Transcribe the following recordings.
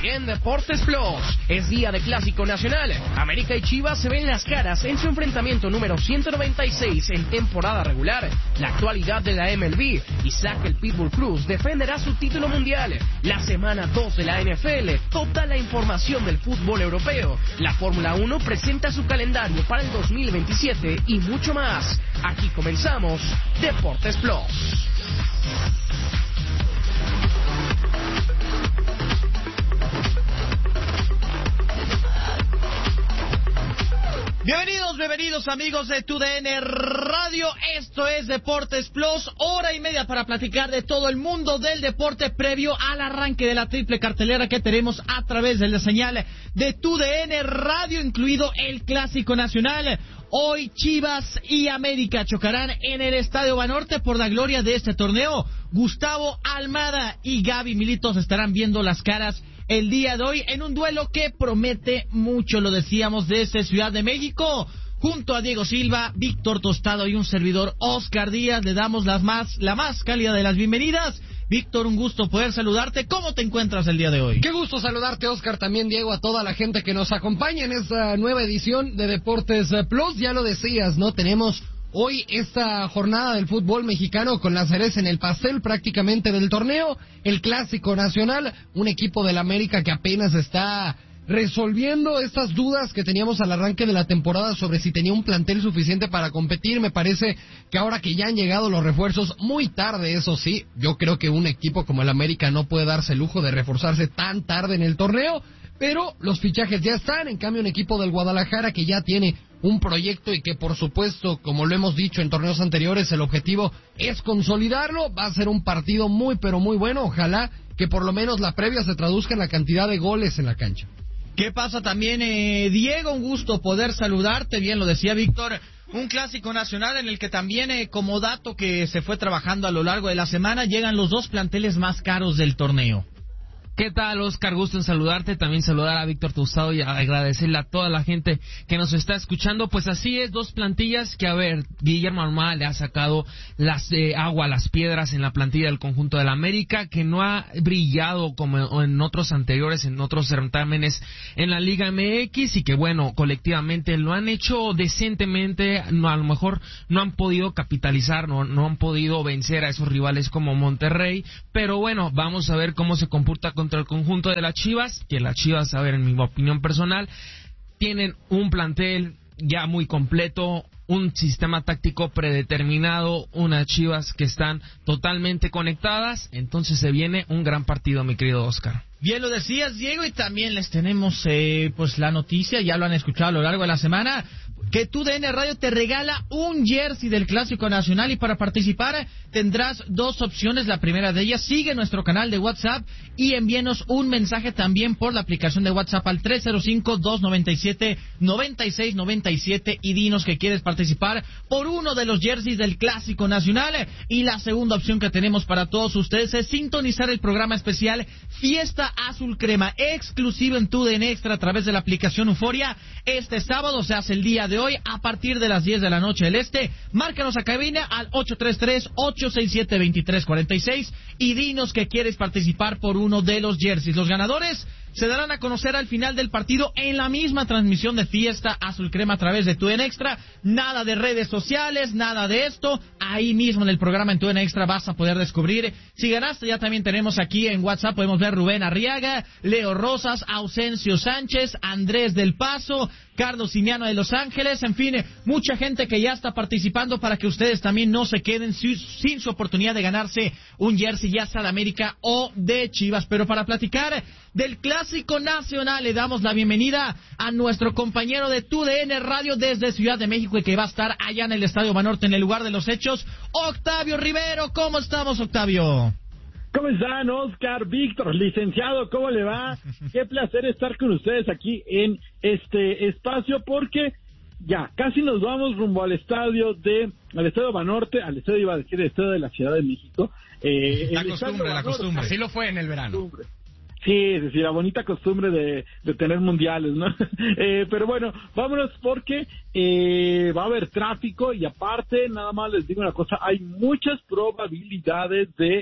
En Deportes Plus, es día de Clásico Nacional. América y Chivas se ven las caras en su enfrentamiento número 196 en temporada regular. La actualidad de la MLB, Isaac el Pitbull Cruz defenderá su título mundial. La semana 2 de la NFL, toda la información del fútbol europeo. La Fórmula 1 presenta su calendario para el 2027 y mucho más. Aquí comenzamos Deportes Plus. Bienvenidos amigos de TUDN Radio, esto es Deportes Plus, hora y media para platicar de todo el mundo del deporte previo al arranque de la triple cartelera que tenemos a través de la señal de TUDN Radio, incluido el Clásico Nacional. Hoy Chivas y América chocarán en el Estadio Banorte por la gloria de este torneo. Gustavo Almada y Gaby Milito se estarán viendo las caras el día de hoy en un duelo que promete mucho, lo decíamos, desde Ciudad de México. Junto a Diego Silva, Víctor Tostado y un servidor Oscar Díaz, le damos la más cálida de las bienvenidas. Víctor, un gusto poder saludarte. ¿Cómo te encuentras el día de hoy? Qué gusto saludarte, Oscar, también Diego, a toda la gente que nos acompaña en esta nueva edición de Deportes Plus. Ya lo decías, ¿no? Tenemos hoy esta jornada del fútbol mexicano con la cereza en el pastel prácticamente del torneo, el Clásico Nacional, un equipo del América que apenas está resolviendo estas dudas que teníamos al arranque de la temporada sobre si tenía un plantel suficiente para competir. Me parece que ahora que ya han llegado los refuerzos, muy tarde, eso sí, yo creo que un equipo como el América no puede darse el lujo de reforzarse tan tarde en el torneo, pero los fichajes ya están. En cambio, un equipo del Guadalajara que ya tiene un proyecto y que, por supuesto, como lo hemos dicho en torneos anteriores, el objetivo es consolidarlo. Va a ser un partido muy, pero muy bueno. Ojalá que por lo menos la previa se traduzca en la cantidad de goles en la cancha. ¿Qué pasa también, Diego? Un gusto poder saludarte. Bien, lo decía Víctor, un Clásico Nacional en el que también, como dato que se fue trabajando a lo largo de la semana, llegan los dos planteles más caros del torneo. ¿Qué tal, Oscar? Gusto en saludarte, también saludar a Víctor Tostado y agradecerle a toda la gente que nos está escuchando. Pues así es, dos plantillas que, a ver, Guillermo Almada le ha sacado agua a las piedras en la plantilla del conjunto del América, que no ha brillado como en otros anteriores, en otros certámenes en la Liga MX, y que, bueno, colectivamente lo han hecho decentemente. No, a lo mejor no han podido capitalizar, no han podido vencer a esos rivales como Monterrey, pero bueno, vamos a ver cómo se comporta contra el conjunto de las Chivas, que las Chivas, a ver, en mi opinión personal, tienen un plantel ya muy completo, un sistema táctico predeterminado, unas Chivas que están totalmente conectadas. Entonces se viene un gran partido, mi querido Oscar. Bien lo decías, Diego, y también les tenemos pues la noticia, ya lo han escuchado a lo largo de la semana, que TUDN Radio te regala un jersey del Clásico Nacional, y para participar tendrás dos opciones. La primera de ellas, sigue nuestro canal de WhatsApp y envíenos un mensaje también por la aplicación de WhatsApp al 305-297-9697 y dinos que quieres participar por uno de los jerseys del Clásico Nacional. Y la segunda opción que tenemos para todos ustedes es sintonizar el programa especial Fiesta Azul Crema, exclusivo en TUDN Extra a través de la aplicación Euforia. Este sábado se hace el día de hoy a partir de las 10 de la noche del este. Márcanos a cabina al 833-867-2346 y dinos que quieres participar por uno de los jerseys. Los ganadores se darán a conocer al final del partido en la misma transmisión de Fiesta Azul Crema a través de TUDN Extra. Nada de redes sociales, nada de esto. Ahí mismo en el programa en TUDN Extra vas a poder descubrir si ganaste. Ya también tenemos aquí en WhatsApp, podemos ver Rubén Arriaga, Leo Rosas, Ausencio Sánchez, Andrés del Paso, Carlos Simiano de Los Ángeles, en fin, mucha gente que ya está participando para que ustedes también no se queden sin su oportunidad de ganarse un jersey, ya sea de América o de Chivas. Pero para platicar del Clásico Nacional le damos la bienvenida a nuestro compañero de TUDN Radio desde Ciudad de México y que va a estar allá en el Estadio Banorte en el lugar de los hechos, Octavio Rivero. ¿Cómo estamos, Octavio? ¿Cómo están, Oscar, Víctor, licenciado? ¿Cómo le va? Qué placer estar con ustedes aquí en este espacio, porque ya casi nos vamos rumbo al estadio Banorte, al estadio, iba a decir, el estadio de la Ciudad de México. La costumbre, así lo fue en el verano. Sí, es decir, la bonita costumbre de tener mundiales, ¿no? Pero bueno, vámonos porque va a haber tráfico y aparte, nada más les digo una cosa, hay muchas probabilidades de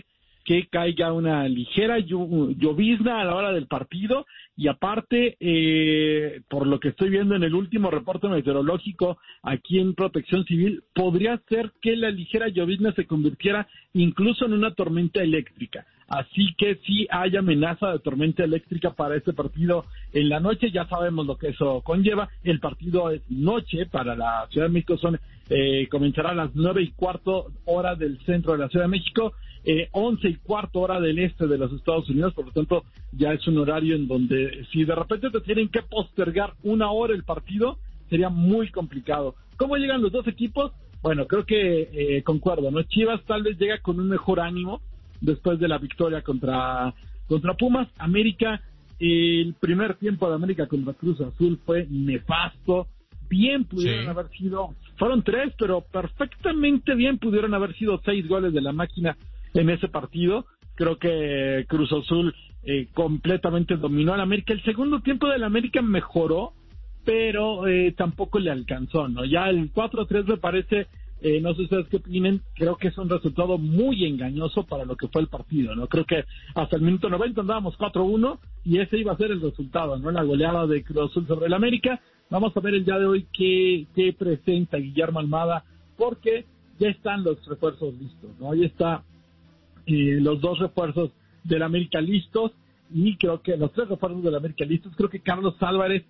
que caiga una ligera llovizna a la hora del partido, y aparte, por lo que estoy viendo en el último reporte meteorológico aquí en Protección Civil, podría ser que la ligera llovizna se convirtiera incluso en una tormenta eléctrica. Así que sí hay amenaza de tormenta eléctrica para este partido en la noche. Ya sabemos lo que eso conlleva. El partido es noche para la Ciudad de México, comenzará a las 9:15 hora del centro de la Ciudad de México, 11:15 hora del este de los Estados Unidos. Por lo tanto, ya es un horario en donde si de repente te tienen que postergar una hora el partido, sería muy complicado. ¿Cómo llegan los dos equipos? Bueno, creo que concuerdo, ¿no? Chivas tal vez llega con un mejor ánimo después de la victoria contra Pumas. América, el primer tiempo de América contra Cruz Azul fue nefasto. Bien pudieron haber sido, fueron 3, pero perfectamente bien pudieron haber sido 6 goles de la máquina en ese partido. Creo que Cruz Azul completamente dominó al América. El segundo tiempo del América mejoró, pero tampoco le alcanzó, ¿no? Ya el 4-3 me parece, no sé ustedes qué opinen, creo que es un resultado muy engañoso para lo que fue el partido, ¿no? Creo que hasta el minuto 90 andábamos 4-1 y ese iba a ser el resultado, ¿no? La goleada de Cruz Azul sobre el América. Vamos a ver el día de hoy qué presenta Guillermo Almada, porque ya están los refuerzos listos, ¿no? Ahí está los 2 refuerzos del América listos, y creo que los 3 refuerzos del América listos. Creo que Carlos Álvarez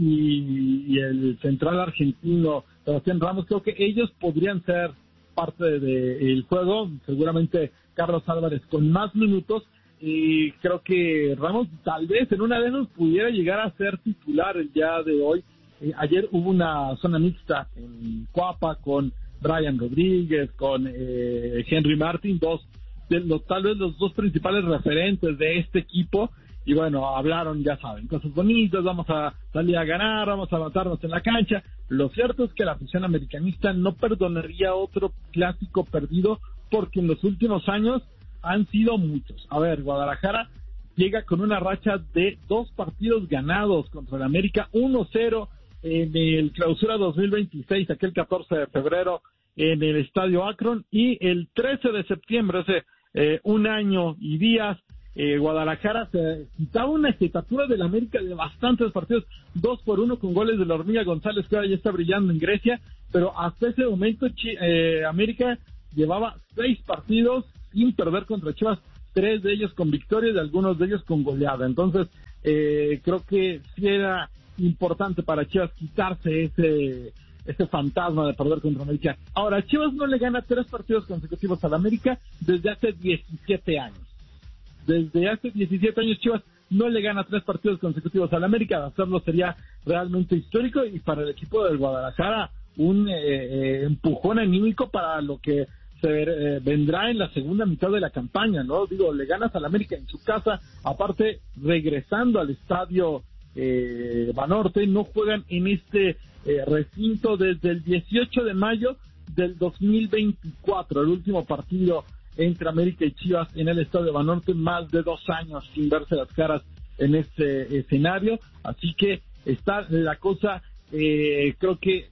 y el central argentino Sebastián Ramos, creo que ellos podrían ser parte del juego. Seguramente Carlos Álvarez con más minutos, y creo que Ramos tal vez en una de esas pudiera llegar a ser titular el día de hoy. Ayer hubo una zona mixta en Cuapa con Brian Rodríguez, con Henry Martin, tal vez los 2 principales referentes de este equipo. Y bueno, hablaron, ya saben, cosas bonitas, vamos a salir a ganar, vamos a matarnos en la cancha. Lo cierto es que la afición americanista no perdonaría otro clásico perdido, porque en los últimos años han sido muchos. A ver, Guadalajara llega con una racha de 2 partidos ganados contra el América, 1-0 en el Clausura 2026, aquel 14 de febrero en el Estadio Akron, y el 13 de septiembre, hace un año y días, Guadalajara se quitaba una estatura del América de bastantes partidos, 2-1 con goles de la Hormiga González, que ahora ya está brillando en Grecia, pero hasta ese momento América llevaba 6 partidos sin perder contra Chivas, 3 de ellos con victorias y algunos de ellos con goleada. Entonces creo que sí era importante para Chivas quitarse ese fantasma de perder contra América. Ahora, Chivas no le gana 3 partidos consecutivos al América desde hace 17 años. Desde hace 17 años Chivas no le gana 3 partidos consecutivos al América. Hacerlo sería realmente histórico, y para el equipo del Guadalajara un empujón anímico para lo que se vendrá en la segunda mitad de la campaña, ¿no? Digo, le ganas al América en su casa, aparte regresando al estadio Banorte. No juegan en este recinto desde el 18 de mayo del 2024, el último partido entre América y Chivas en el estadio Banorte, más de 2 años sin verse las caras en este escenario. Así que está la cosa, creo que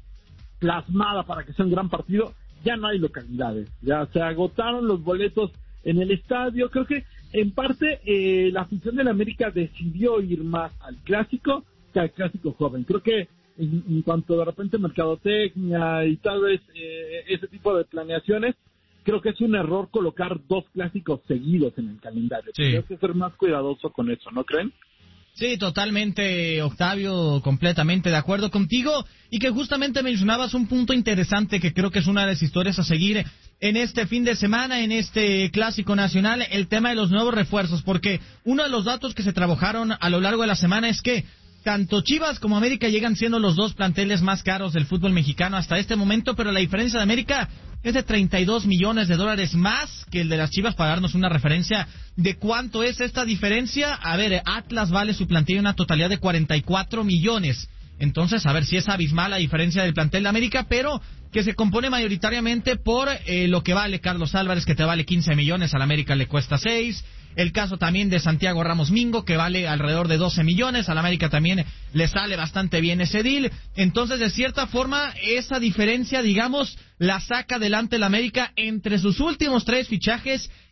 plasmada para que sea un gran partido. Ya no hay localidades, ya se agotaron los boletos en el estadio. Creo que en parte la afición de la América decidió ir más al clásico que al clásico joven. Creo que en cuanto de repente mercadotecnia y tal vez ese tipo de planeaciones, creo que es un error colocar 2 clásicos seguidos en el calendario. Sí. Tienes que ser más cuidadoso con eso, ¿no creen? Sí, totalmente, Octavio, completamente de acuerdo contigo, y que justamente mencionabas un punto interesante que creo que es una de las historias a seguir en este fin de semana, en este Clásico Nacional, el tema de los nuevos refuerzos, porque uno de los datos que se trabajaron a lo largo de la semana es que tanto Chivas como América llegan siendo los 2 planteles más caros del fútbol mexicano hasta este momento, pero la diferencia de América es de $32 millones más que el de las Chivas, para darnos una referencia de cuánto es esta diferencia. A ver, Atlas vale su plantilla una totalidad de 44 millones. Entonces, a ver si es abismal la diferencia del plantel de América, pero que se compone mayoritariamente por lo que vale Carlos Álvarez, que te vale 15 millones, al América le cuesta 6. El caso también de Santiago Ramos Mingo, que vale alrededor de 12 millones, al América también le sale bastante bien ese deal. Entonces, de cierta forma, esa diferencia, digamos, la saca adelante el América entre sus últimos 3 fichajes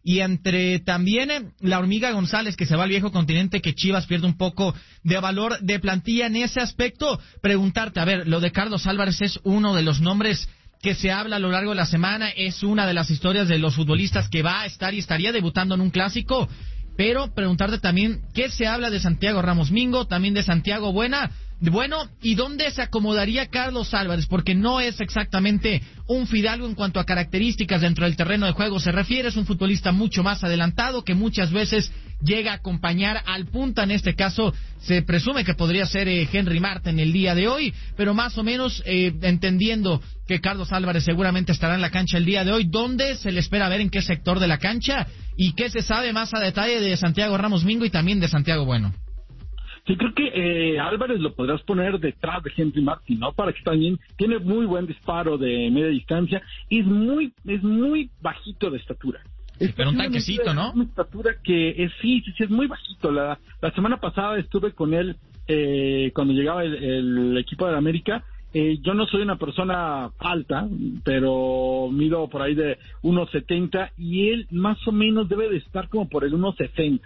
y entre también la Hormiga González, que se va al viejo continente, que Chivas pierde un poco de valor de plantilla en ese aspecto, preguntarte, a ver, lo de Carlos Álvarez es uno de los nombres que se habla a lo largo de la semana, es una de las historias de los futbolistas que va a estar y estaría debutando en un clásico, pero preguntarte también, ¿qué se habla de Santiago Ramos Mingo, también de Santiago Bueno, y dónde se acomodaría Carlos Álvarez? Porque no es exactamente un Fidalgo en cuanto a características dentro del terreno de juego se refiere, es un futbolista mucho más adelantado que muchas veces llega a acompañar al punta. En este caso se presume que podría ser Henry Martin el día de hoy, pero más o menos entendiendo que Carlos Álvarez seguramente estará en la cancha el día de hoy, ¿dónde se le espera ver, en qué sector de la cancha, y qué se sabe más a detalle de Santiago Ramos Mingo y también de Santiago Bueno? Sí, creo que Álvarez lo podrás poner detrás de Henry Martin, ¿no? Para que también tiene muy buen disparo de media distancia, es muy bajito de estatura. Sí, pero un tanquecito, ¿no? Una estatura que sí, es muy bajito. La semana pasada estuve con él cuando llegaba el equipo de la América. Yo no soy una persona alta, pero mido por ahí de 1.70 y él más o menos debe de estar como por el 1.60.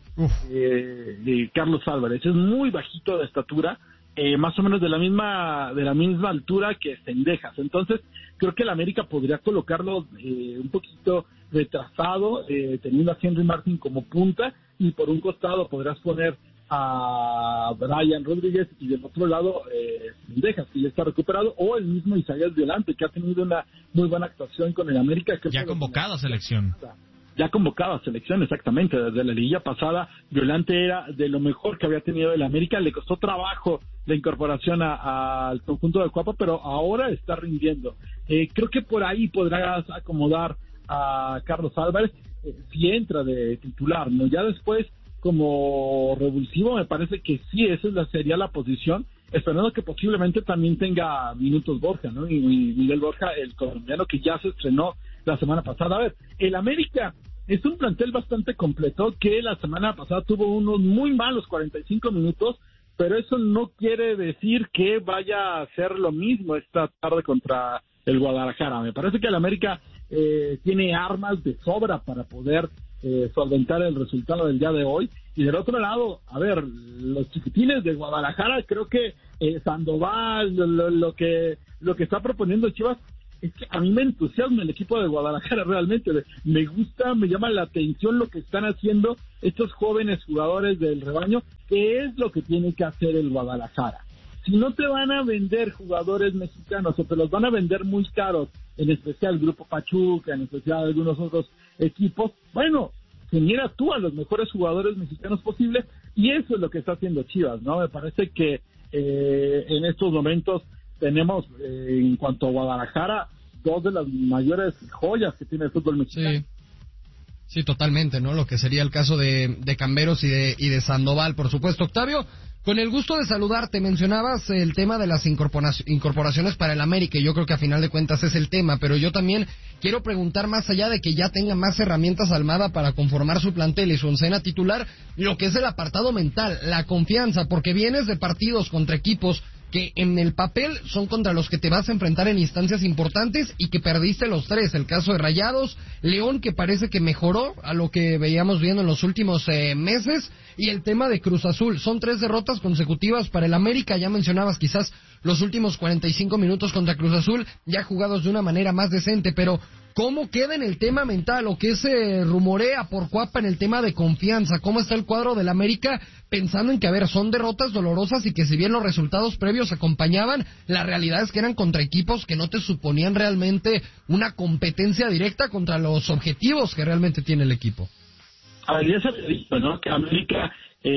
De Carlos Álvarez es muy bajito de estatura, más o menos de la misma altura que Cendejas. Entonces creo que el América podría colocarlo un poquito retrasado, teniendo a Henry Martin como punta, y por un costado podrás poner a Brian Rodríguez y del otro lado Cendejas, que ya está recuperado, o el mismo Isaías Violante, que ha tenido una muy buena actuación con el América, que ya convocado a selección. Ya convocado a selección, exactamente. Desde la liguilla pasada, Violante era de lo mejor que había tenido el América. Le costó trabajo la incorporación al conjunto de Cuapa, pero ahora está rindiendo. Creo que por ahí podrás acomodar a Carlos Álvarez si entra de titular, ¿no? Ya después, como revulsivo, me parece que sí, sería la posición, esperando que posiblemente también tenga minutos Borja, ¿no? Y Miguel Borja, el colombiano, que ya se estrenó la semana pasada. A ver, el América es un plantel bastante completo, que la semana pasada tuvo unos muy malos 45 minutos, pero eso no quiere decir que vaya a hacer lo mismo esta tarde contra el Guadalajara. Me parece que el América tiene armas de sobra para poder solventar el resultado del día de hoy. Y del otro lado, a ver, los chiquitines de Guadalajara, creo que Sandoval, lo que está proponiendo Chivas, es que a mí me entusiasma el equipo de Guadalajara realmente. Me gusta, me llama la atención lo que están haciendo estos jóvenes jugadores del rebaño, que es lo que tiene que hacer el Guadalajara. Si no te van a vender jugadores mexicanos o te los van a vender muy caros, en especial el Grupo Pachuca, en especial algunos otros equipos, bueno, genera tú a los mejores jugadores mexicanos posibles, y eso es lo que está haciendo Chivas, ¿no? Me parece que en estos momentos tenemos, en cuanto a Guadalajara, dos de las mayores joyas que tiene el fútbol mexicano. Sí, totalmente, ¿no? Lo que sería el caso de Camberos y de Sandoval, por supuesto. Octavio, con el gusto de saludarte, mencionabas el tema de las incorporaciones para el América, y yo creo que a final de cuentas es el tema, pero yo también quiero preguntar, más allá de que ya tenga más herramientas Almada para conformar su plantel y su oncena titular, lo que es el apartado mental, la confianza, porque vienes de partidos contra equipos que en el papel son contra los que te vas a enfrentar en instancias importantes y que perdiste los tres. El caso de Rayados, León, que parece que mejoró a lo que veíamos viendo en los últimos meses, y el tema de Cruz Azul. Son 3 derrotas consecutivas para el América. Ya mencionabas quizás los últimos 45 minutos contra Cruz Azul, ya jugados de una manera más decente, pero ¿cómo queda en el tema mental, o qué se rumorea por Cuapa en el tema de confianza? ¿Cómo está el cuadro del América pensando en que, a ver, son derrotas dolorosas y que si bien los resultados previos acompañaban, la realidad es que eran contra equipos que no te suponían realmente una competencia directa contra los objetivos que realmente tiene el equipo? A ver, ya se había dicho, ¿no?, que América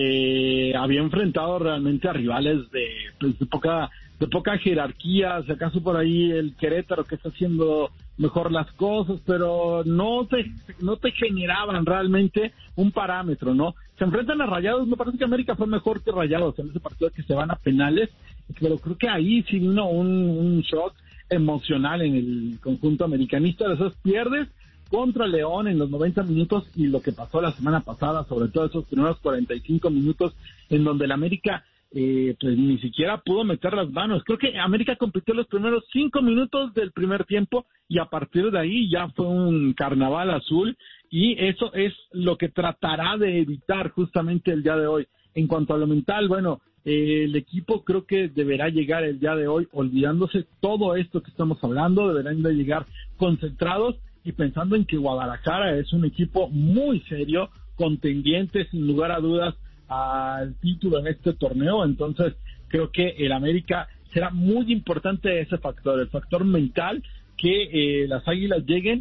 había enfrentado realmente a rivales de poca jerarquía, si acaso por ahí el Querétaro, que está haciendo mejor las cosas, pero no te generaban realmente un parámetro, ¿no? Se enfrentan a Rayados, me parece que América fue mejor que Rayados en ese partido, que se van a penales, pero creo que ahí sí vino un shock emocional en el conjunto americanista. Después pierdes contra León en los 90 minutos, y lo que pasó la semana pasada, sobre todo esos primeros 45 minutos en donde el América pues ni siquiera pudo meter las manos. Creo que América compitió los primeros 5 minutos del primer tiempo, y a partir de ahí ya fue un carnaval azul, y eso es lo que tratará de evitar justamente el día de hoy. En cuanto a lo mental, bueno, el equipo creo que deberá llegar el día de hoy olvidándose todo esto que estamos hablando, deberán de llegar concentrados y pensando en que Guadalajara es un equipo muy serio, contendiente sin lugar a dudas al título en este torneo. Entonces creo que el América será muy importante ese factor, el factor mental, que las Águilas lleguen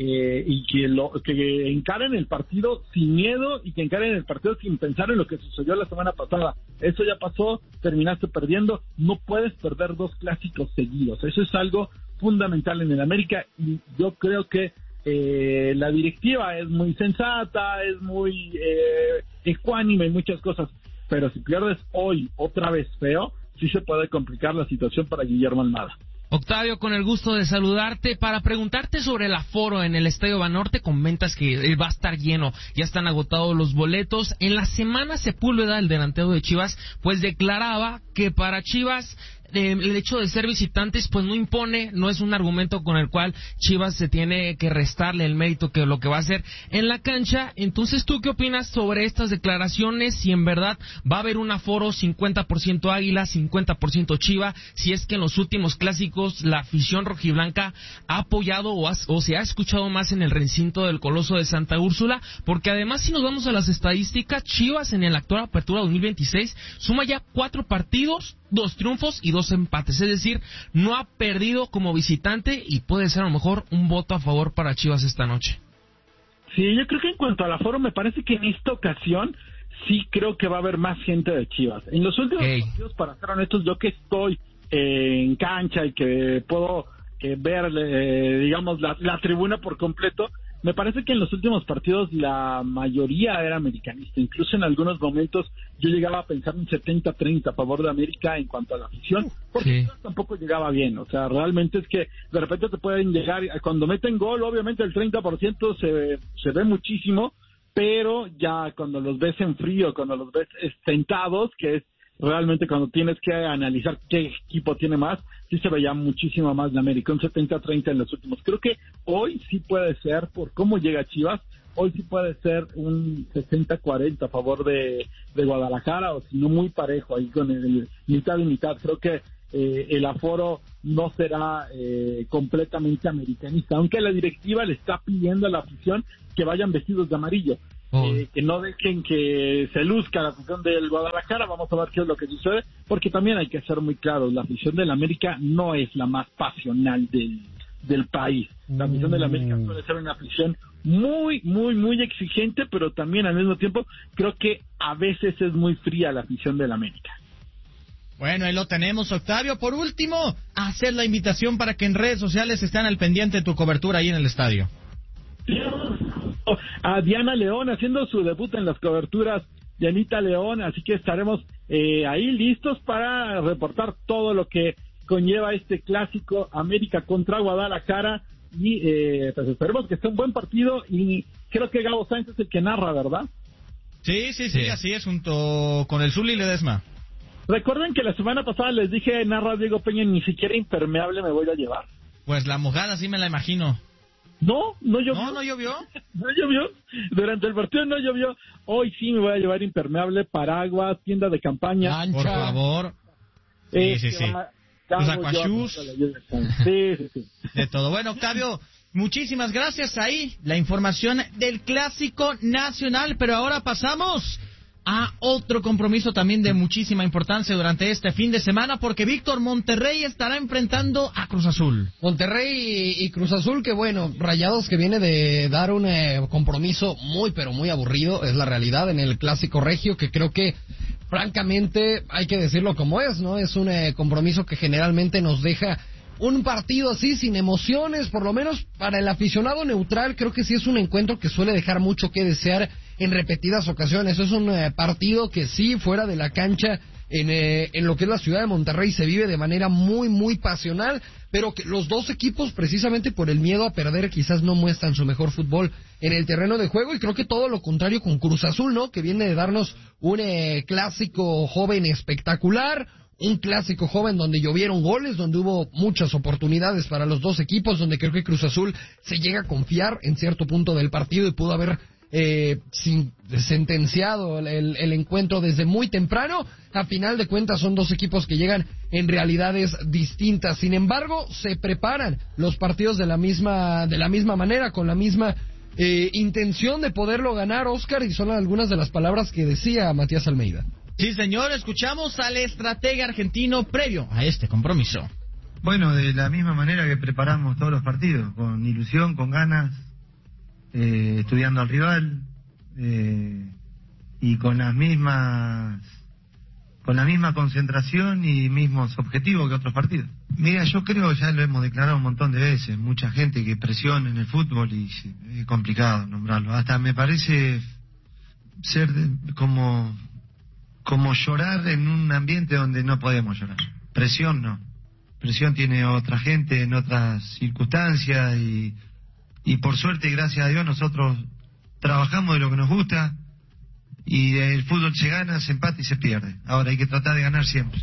y que encaren el partido sin miedo y que encaren el partido sin pensar en lo que sucedió la semana pasada. Eso ya pasó, terminaste perdiendo, no puedes perder 2 clásicos seguidos. Eso es algo fundamental en el América, y yo creo que la directiva es muy sensata, es muy ecuánime en muchas cosas, pero si pierdes hoy otra vez feo, sí se puede complicar la situación para Guillermo Almada. Octavio, con el gusto de saludarte para preguntarte sobre el aforo en el Estadio Banorte. Comentas que va a estar lleno, ya están agotados los boletos. En la semana Sepúlveda, el delantero de Chivas, pues declaraba que para Chivas el hecho de ser visitantes pues no impone, no es un argumento con el cual Chivas se tiene que restarle el mérito que lo que va a hacer en la cancha. Entonces, ¿tú qué opinas sobre estas declaraciones? Si en verdad va a haber un aforo 50% Águila, 50% Chiva, si es que en los últimos clásicos la afición rojiblanca ha apoyado o se ha escuchado más en el recinto del Coloso de Santa Úrsula, porque además si nos vamos a las estadísticas, Chivas en la actual apertura 2026 suma ya 4 partidos, 2 triunfos y 2 empates, es decir, no ha perdido como visitante y puede ser a lo mejor un voto a favor para Chivas esta noche. Sí, yo creo que en cuanto al aforo, me parece que en esta ocasión sí creo que va a haber más gente de Chivas. En los últimos partidos, para ser honestos, yo que estoy en cancha y que puedo ver, digamos, la tribuna por completo, me parece que en los últimos partidos la mayoría era americanista. Incluso en algunos momentos yo llegaba a pensar un 70-30 a favor de América en cuanto a la afición, porque sí, tampoco llegaba bien. O sea, realmente es que de repente te pueden llegar, cuando meten gol, obviamente el 30% se ve muchísimo, pero ya cuando los ves en frío, cuando los ves sentados, que es realmente cuando tienes que analizar qué equipo tiene más, sí se veía muchísimo más la América, un 70-30 en los últimos. Creo que hoy sí puede ser, por cómo llega Chivas, hoy sí puede ser un 60-40 a favor de Guadalajara, o si no muy parejo, ahí con el mitad y mitad. Creo que el aforo no será completamente americanista, aunque la directiva le está pidiendo a la afición que vayan vestidos de amarillo. Que no dejen que se luzca la afición del Guadalajara. Vamos a ver qué es lo que sucede, porque también hay que ser muy claros, la afición del América no es la más pasional del país. La afición del América suele ser una afición muy, muy, muy exigente, pero también al mismo tiempo creo que a veces es muy fría la afición del América. Bueno, ahí lo tenemos, Octavio. Por último, hacer la invitación para que en redes sociales estén al pendiente de tu cobertura ahí en el estadio. A Diana León haciendo su debut en las coberturas, Dianita León, así que estaremos ahí listos para reportar todo lo que conlleva este clásico América contra Guadalajara, y pues esperemos que sea un buen partido, y creo que Gabo Sáenz es el que narra, ¿verdad? Sí, así es, junto con el Zuli Ledesma. Recuerden que la semana pasada les dije, narra Diego Peña, ni siquiera impermeable me voy a llevar. Pues la mojada sí me la imagino. No llovió. ¿No llovió? No llovió. Durante el partido no llovió. Hoy sí me voy a llevar impermeable, paraguas, tienda de campaña. Por favor. Sí. Los aquashus. Sí. De todo. Bueno, Octavio, muchísimas gracias. Ahí la información del Clásico Nacional. Pero ahora pasamos a otro compromiso también de muchísima importancia durante este fin de semana, porque Víctor, Monterrey estará enfrentando a Cruz Azul. Monterrey y Cruz Azul, que bueno, Rayados que viene de dar un compromiso muy pero muy aburrido, es la realidad, en el Clásico Regio, que creo que francamente hay que decirlo como es, ¿no? Es un compromiso que generalmente nos deja un partido así sin emociones, por lo menos para el aficionado neutral. Creo que sí es un encuentro que suele dejar mucho que desear en repetidas ocasiones. Es un partido que sí, fuera de la cancha, en lo que es la ciudad de Monterrey, se vive de manera muy, muy pasional, pero que los dos equipos, precisamente por el miedo a perder, quizás no muestran su mejor fútbol en el terreno de juego, y creo que todo lo contrario con Cruz Azul, ¿no? Que viene de darnos un clásico joven espectacular, un clásico joven donde llovieron goles, donde hubo muchas oportunidades para los dos equipos, donde creo que Cruz Azul se llega a confiar en cierto punto del partido y pudo haber sentenciado el encuentro desde muy temprano. A final de cuentas son dos equipos que llegan en realidades distintas. Sin embargo, se preparan los partidos de la misma manera, con la misma intención de poderlo ganar, Oscar, y son algunas de las palabras que decía Matías Almeida. Sí, señor, escuchamos al estratega argentino previo a este compromiso. Bueno, de la misma manera que preparamos todos los partidos, con ilusión, con ganas, estudiando al rival, y con la misma concentración y mismos objetivos que otros partidos. Mira, yo creo, ya lo hemos declarado un montón de veces, mucha gente que presiona en el fútbol y es complicado nombrarlo. Hasta me parece ser como llorar en un ambiente donde no podemos llorar. Presión no. Presión tiene otra gente en otras circunstancias y por suerte y gracias a Dios nosotros trabajamos de lo que nos gusta y el fútbol se gana, se empata y se pierde. Ahora hay que tratar de ganar siempre.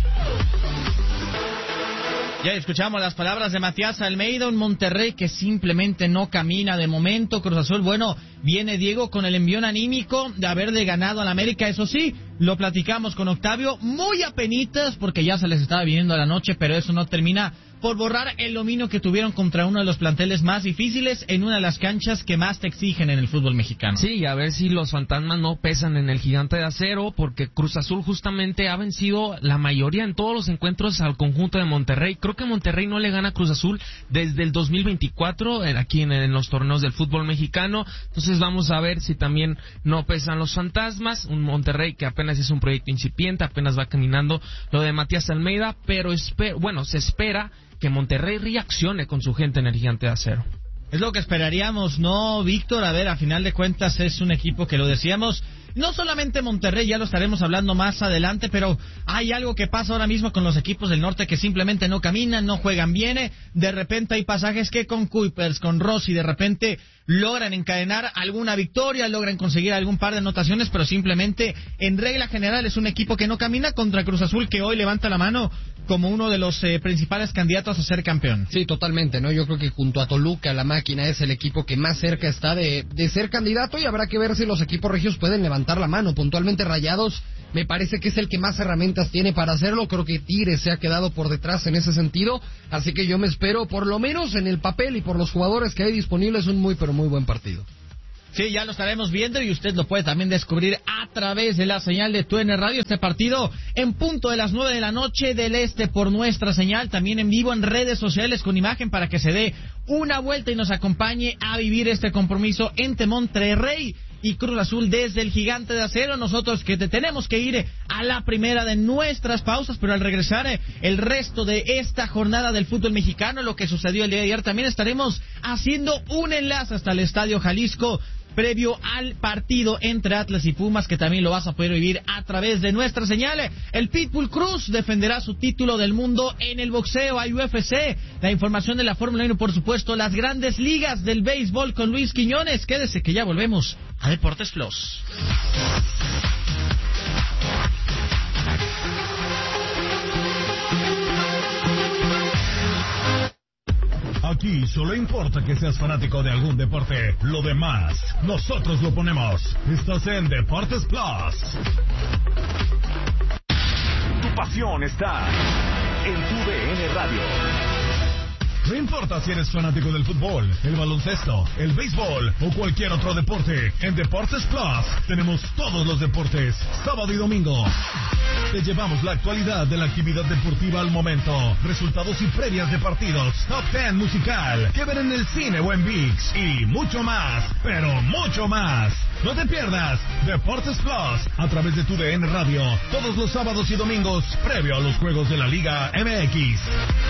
Ya escuchamos las palabras de Matías Almeida, un Monterrey que simplemente no camina de momento. Cruz Azul, bueno, viene Diego con el envión anímico de haberle ganado al América, eso sí, lo platicamos con Octavio, muy apenitas porque ya se les estaba viniendo la noche, pero eso no termina por borrar el dominio que tuvieron contra uno de los planteles más difíciles en una de las canchas que más te exigen en el fútbol mexicano. Sí, a ver si los fantasmas no pesan en el Gigante de Acero, porque Cruz Azul justamente ha vencido la mayoría en todos los encuentros al conjunto de Monterrey. Creo que Monterrey no le gana a Cruz Azul desde el 2024 aquí en los torneos del fútbol mexicano. Entonces vamos a ver si también no pesan los fantasmas. Un Monterrey que apenas es un proyecto incipiente, apenas va caminando lo de Matías Almeida, pero se espera que Monterrey reaccione con su gente en el Gigante de Acero. Es lo que esperaríamos, ¿no, Víctor? A ver, a final de cuentas es un equipo que lo decíamos, no solamente Monterrey, ya lo estaremos hablando más adelante, pero hay algo que pasa ahora mismo con los equipos del norte que simplemente no caminan, no juegan bien. De repente hay pasajes que con Kuipers, con Rossi, de repente logran encadenar alguna victoria, logran conseguir algún par de anotaciones, pero simplemente en regla general es un equipo que no camina contra Cruz Azul, que hoy levanta la mano como uno de los principales candidatos a ser campeón. Sí, totalmente, ¿no? Yo creo que junto a Toluca, la máquina es el equipo que más cerca está de ser candidato, y habrá que ver si los equipos regios pueden levantar la mano. Puntualmente Rayados me parece que es el que más herramientas tiene para hacerlo. Creo que Tigres se ha quedado por detrás en ese sentido, así que yo me espero, por lo menos en el papel y por los jugadores que hay disponibles, un muy pero muy buen partido. Sí, ya lo estaremos viendo y usted lo puede también descubrir a través de la señal de TUDN Radio. Este partido en punto de las 9 de la noche del este por nuestra señal, también en vivo en redes sociales con imagen para que se dé una vuelta y nos acompañe a vivir este compromiso entre Monterrey y Cruz Azul desde el Gigante de Acero. Nosotros que tenemos que ir a la primera de nuestras pausas, pero al regresar el resto de esta jornada del fútbol mexicano, lo que sucedió el día de ayer, también estaremos haciendo un enlace hasta el Estadio Jalisco previo al partido entre Atlas y Pumas, que también lo vas a poder vivir a través de nuestra señal. El Pitbull Cruz defenderá su título del mundo en el boxeo, a UFC, la información de la Fórmula 1, por supuesto, las grandes ligas del béisbol con Luis Quiñones. Quédese que ya volvemos a Deportes Plus. Aquí solo importa que seas fanático de algún deporte. Lo demás, nosotros lo ponemos. Estás en Deportes Plus. Tu pasión está en TUDN Radio. No importa si eres fanático del fútbol, el baloncesto, el béisbol o cualquier otro deporte, en Deportes Plus tenemos todos los deportes, sábado y domingo. Te llevamos la actualidad de la actividad deportiva al momento, resultados y previas de partidos, top 10 musical, que ver en el cine o en ViX y mucho más, pero mucho más. No te pierdas Deportes Plus a través de TUDN Radio, todos los sábados y domingos, previo a los juegos de la Liga MX.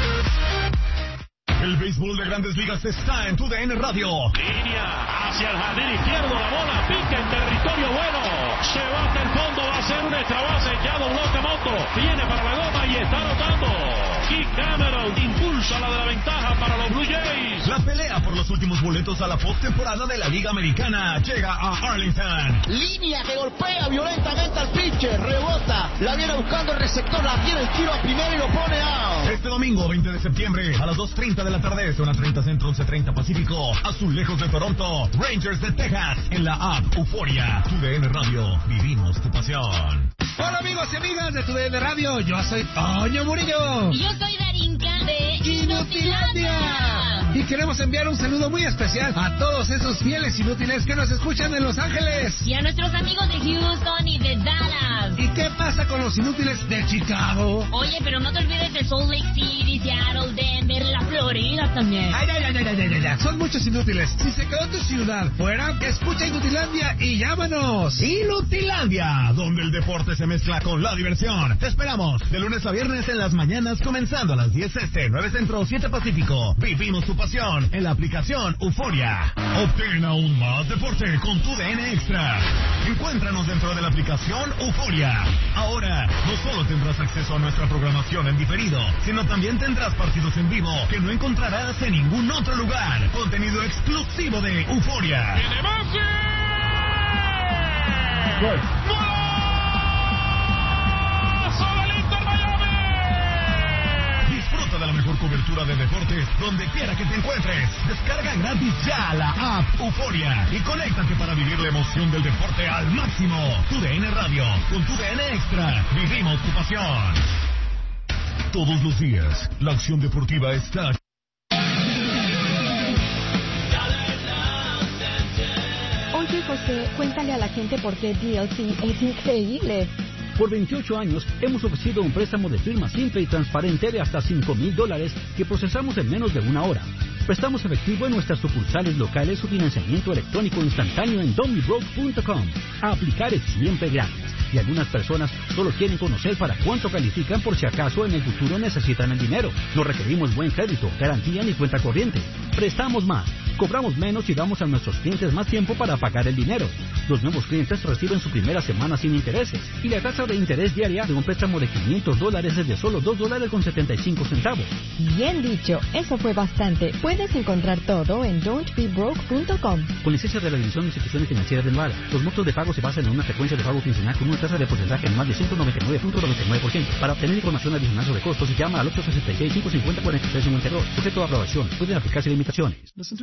El béisbol de Grandes Ligas está en TUDN Radio. Línea hacia el jardín izquierdo, la bola pica en territorio bueno. Se va hasta el fondo, va a ser un extra base. Ya dobló Okamoto, viene para la goma y está anotando. Keith Cameron impulsa la de la ventaja para los Blue Jays. La pelea por los últimos boletos a la postemporada de la Liga Americana llega a Arlington. Línea que golpea violentamente al pitcher, rebota la viene buscando el receptor, la tiene el tiro a primera y lo pone out. Este domingo 20 de septiembre a las 2:30 de la tarde, zona 30 Centro, 11:30 Pacífico, Azulejos de Toronto, Rangers de Texas, en la app Euforia. TUDN Radio, vivimos tu pasión. Hola amigos y amigas de TUDN Radio, yo soy Toño Murillo. Y yo soy Darinka de Inutilandia. Y queremos enviar un saludo muy especial a todos esos fieles inútiles que nos escuchan en Los Ángeles. Y a nuestros amigos de Houston y de Dallas. ¿Y qué pasa con los inútiles de Chicago? Oye, pero no te olvides de Salt Lake City, Seattle, Denver, la Florida también. Ay. Son muchos inútiles. Si se quedó tu ciudad fuera, escucha Inutilandia y llámanos. Inutilandia, donde el deporte se mezcla con la diversión. Te esperamos de lunes a viernes en las mañanas, comenzando a las 10 este, 9 Centro, 7 Pacífico. Vivimos tu pasión en la aplicación Euforia. Obtén aún más deporte con TUDN Extra. Encuéntranos dentro de la aplicación Euforia. Ahora, no solo tendrás acceso a nuestra programación en diferido, sino también tendrás partidos en vivo que no encontrarás en ningún otro lugar. Contenido exclusivo de Euforia. ¡Tiene Messi! ¡Gol! Disfruta de la mejor cobertura de deportes donde quiera que te encuentres. Descarga gratis ya la app Euforia y conéctate para vivir la emoción del deporte al máximo. TUDN Radio, con TUDN Extra, vivimos tu pasión. Todos los días, la acción deportiva está... Oye, José, cuéntale a la gente por qué DLC es increíble. Por 28 años hemos ofrecido un préstamo de firma simple y transparente de hasta $5,000 que procesamos en menos de una hora. Prestamos efectivo en nuestras sucursales locales o financiamiento electrónico instantáneo en donmybroke.com. A aplicar es siempre gratis. Y algunas personas solo quieren conocer para cuánto califican por si acaso en el futuro necesitan el dinero. No requerimos buen crédito, garantía ni cuenta corriente. Prestamos más, cobramos menos y damos a nuestros clientes más tiempo para pagar el dinero. Los nuevos clientes reciben su primera semana sin intereses. Y la tasa de interés diaria de un préstamo de $500 es de solo $2.75. Bien dicho, eso fue bastante. Puedes encontrar todo en don'tbebroke.com. Con licencia de la División de Instituciones Financieras de Nevada, los montos de pago se basan en una frecuencia de pago quincenal con una tasa de porcentaje anual de 199.99%. Para obtener información adicional sobre costos, llama al 866-550-4352. Sujeto a aprobación. Pueden aplicarse limitaciones.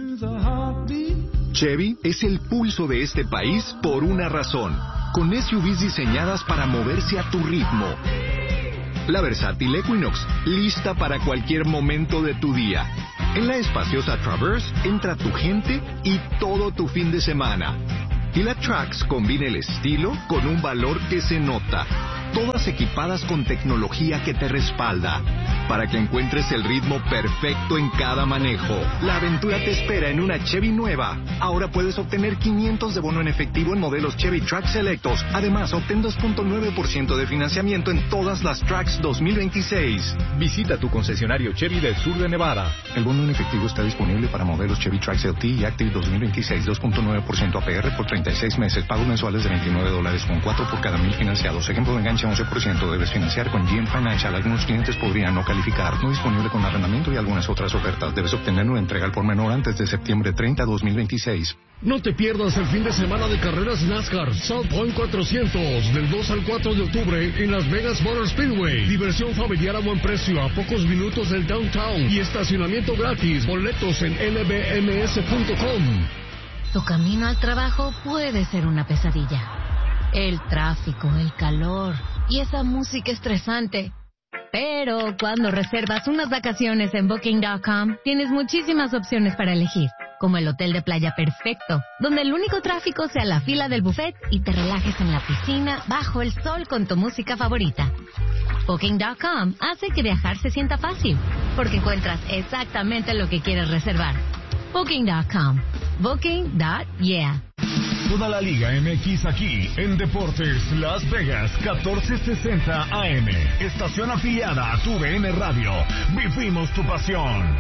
Chevy es el pulso de este país por una razón. Con SUVs diseñadas para moverse a tu ritmo. La versátil Equinox, lista para cualquier momento de tu día. En la espaciosa Traverse entra tu gente y todo tu fin de semana. Y la Trax combina el estilo con un valor que se nota. Todas equipadas con tecnología que te respalda, para que encuentres el ritmo perfecto en cada manejo. La aventura te espera en una Chevy nueva. Ahora puedes obtener 500 de bono en efectivo en modelos Chevy Trax selectos. Además, obtén 2.9% de financiamiento en todas las Trax 2026. Visita tu concesionario Chevy del sur de Nevada. El bono en efectivo está disponible para modelos Chevy Trax LT y Active 2026, 2.9% APR por 36 meses. Pagos mensuales de $29 con 4 por cada 1,000 financiados. Ejemplo de enganche 11%. Debes financiar con GM Financial. Algunos clientes podrían no calificar. No disponible con arrendamiento y algunas otras ofertas. Debes obtener una entrega al por menor antes de septiembre 30, 2026. No te pierdas el fin de semana de carreras NASCAR South Point 400 del 2 al 4 de octubre en Las Vegas Motor Speedway. Diversión familiar a buen precio a pocos minutos del downtown y estacionamiento gratis. Boletos en lbms.com. Tu camino al trabajo puede ser una pesadilla. El tráfico, el calor y esa música estresante. Pero cuando reservas unas vacaciones en Booking.com, tienes muchísimas opciones para elegir, como el hotel de playa perfecto, donde el único tráfico sea la fila del buffet y te relajes en la piscina bajo el sol con tu música favorita. Booking.com hace que viajar se sienta fácil, porque encuentras exactamente lo que quieres reservar. Booking.com. Booking.yeah. Toda la Liga MX aquí en Deportes Las Vegas 1460 AM. Estación afiliada a TUDN Radio. Vivimos tu pasión.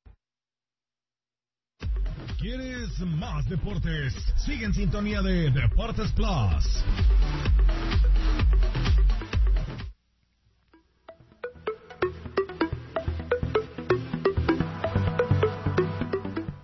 ¿Quieres más deportes? Sigue en sintonía de Deportes Plus.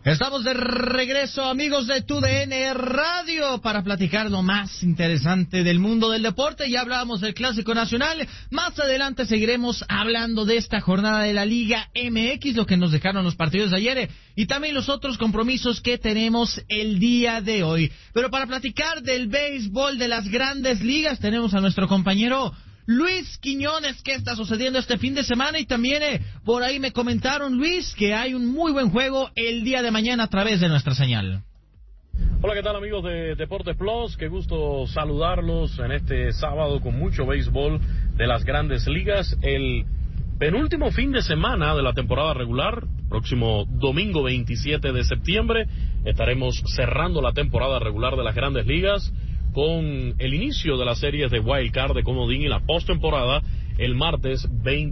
Estamos de regreso, amigos de TUDN Radio, para platicar lo más interesante del mundo del deporte. Ya hablábamos del Clásico Nacional. Más adelante seguiremos hablando de esta jornada de la Liga MX, lo que nos dejaron los partidos de ayer y también los otros compromisos que tenemos el día de hoy. Pero para platicar del béisbol de las grandes ligas, tenemos a nuestro compañero Luis Quiñones. ¿Qué está sucediendo este fin de semana? Y también por ahí me comentaron, Luis, que hay un muy buen juego el día de mañana a través de nuestra señal. Hola, ¿qué tal, amigos de Deportes Plus? Qué gusto saludarlos en este sábado con mucho béisbol de las grandes ligas. El penúltimo fin de semana de la temporada regular, próximo domingo 27 de septiembre, estaremos cerrando la temporada regular de las grandes ligas con el inicio de las series de Wild Card, de comodín y la postemporada el martes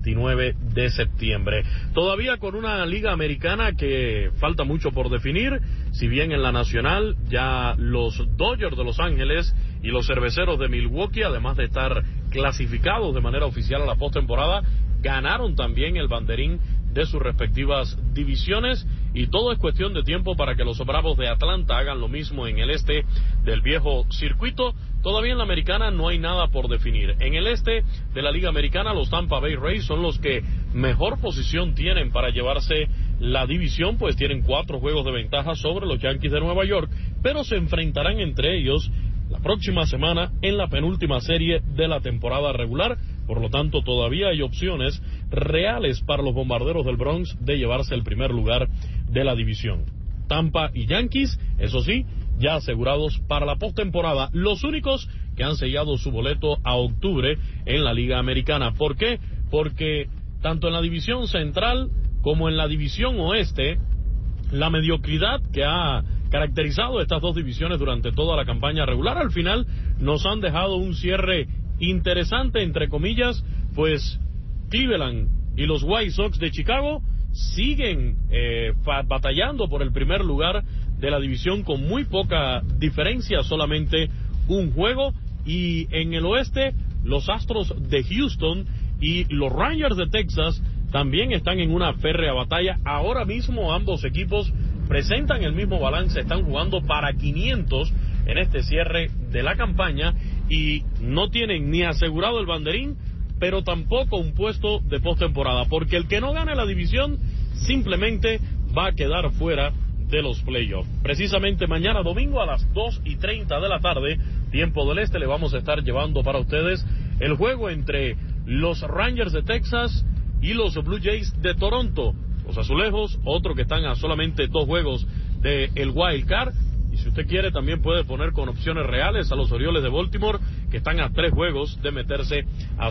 29 de septiembre. Todavía con una liga americana que falta mucho por definir, si bien en la nacional ya los Dodgers de Los Ángeles y los Cerveceros de Milwaukee, además de estar clasificados de manera oficial a la postemporada, ganaron también el banderín de sus respectivas divisiones, y todo es cuestión de tiempo para que los Bravos de Atlanta hagan lo mismo en el este del viejo circuito. Todavía en la americana no hay nada por definir. En el este de la Liga Americana, los Tampa Bay Rays son los que mejor posición tienen para llevarse la división, pues tienen 4 juegos de ventaja sobre los Yankees de Nueva York, pero se enfrentarán entre ellos la próxima semana en la penúltima serie de la temporada regular. Por lo tanto, todavía hay opciones reales para los Bombarderos del Bronx de llevarse el primer lugar de la división. Tampa y Yankees, eso sí, ya asegurados para la postemporada, los únicos que han sellado su boleto a octubre en la Liga Americana. ¿Por qué? Porque tanto en la división central como en la división oeste, la mediocridad que ha caracterizado estas dos divisiones durante toda la campaña regular, al final nos han dejado un cierre interesante, entre comillas, pues Cleveland y los White Sox de Chicago siguen batallando por el primer lugar de la división con muy poca diferencia, solamente un juego. Y en el oeste, los Astros de Houston y los Rangers de Texas también están en una férrea batalla. Ahora mismo ambos equipos presentan el mismo balance, están jugando para 500 en este cierre de la campaña y no tienen ni asegurado el banderín, pero tampoco un puesto de postemporada, porque el que no gane la división simplemente va a quedar fuera de los playoffs. Precisamente mañana domingo a las 2:30 de la tarde, tiempo del este, le vamos a estar llevando para ustedes el juego entre los Rangers de Texas y los Blue Jays de Toronto. Los Azulejos, otro que están a solamente 2 juegos de el Wild Card. Y si usted quiere, también puede poner con opciones reales a los Orioles de Baltimore, que están a 3 juegos de meterse a